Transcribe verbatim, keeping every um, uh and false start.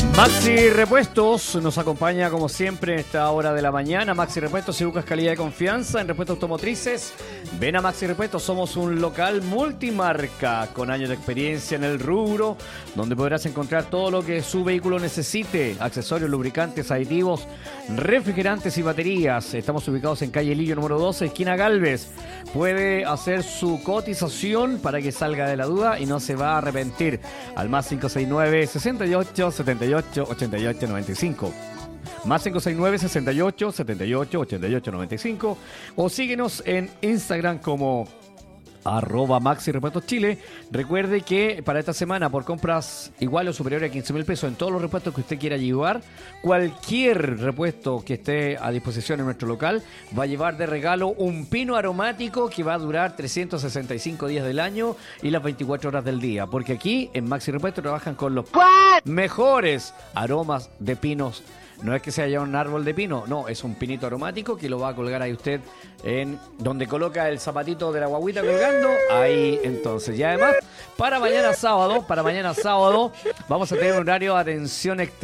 Maxi Repuestos nos acompaña como siempre en esta hora de la mañana. Maxi Repuestos, si buscas calidad y confianza en repuestos automotrices, ven a Maxi Repuestos. Somos un local multimarca con años de experiencia en el rubro, donde podrás encontrar todo lo que su vehículo necesite: accesorios, lubricantes, aditivos, refrigerantes y baterías. Estamos ubicados en calle Lillo número doce, esquina Galvez. Puede hacer su cotización para que salga de la duda y no se va a arrepentir. Al más cinco seis nueve, sesenta y ocho, setenta y ocho, ochenta y ocho, noventa y cinco. Más cinco seis nueve, sesenta y ocho, setenta y ocho, ochenta y ocho, noventa y cinco. O síguenos en Instagram como arroba Maxi Repuestos Chile. Recuerde que para esta semana, por compras igual o superiores a quince mil pesos en todos los repuestos que usted quiera llevar, cualquier repuesto que esté a disposición en nuestro local va a llevar de regalo un pino aromático que va a durar trescientos sesenta y cinco días del año y las veinticuatro horas del día, porque aquí en Maxi Repuestos trabajan con los mejores aromas de pinos. No es que sea ya un árbol de pino, no, es un pinito aromático que lo va a colgar ahí usted en donde coloca el zapatito de la guaguita colgando, ahí entonces. Y además, para mañana sábado, para mañana sábado, vamos a tener un horario de atención externa.